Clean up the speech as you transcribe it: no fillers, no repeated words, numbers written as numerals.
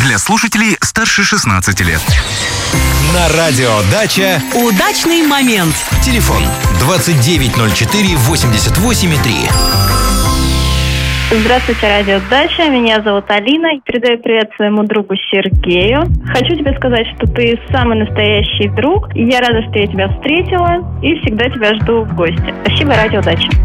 Для слушателей старше 16 лет. На радио «Дача» удачный момент. Телефон 2904-88,3. Здравствуйте, радио «Дача». Меня зовут Алина. Передаю привет своему другу Сергею. Хочу тебе сказать, что ты самый настоящий друг. И я рада, что я тебя встретила. И всегда тебя жду в гости. Спасибо, радио «Дача».